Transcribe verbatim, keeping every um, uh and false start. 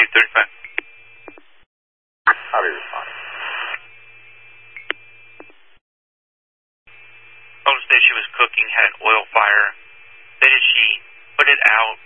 thirty-five. I'll be responding. Told us that she was cooking, had an oil fire. Then she put it out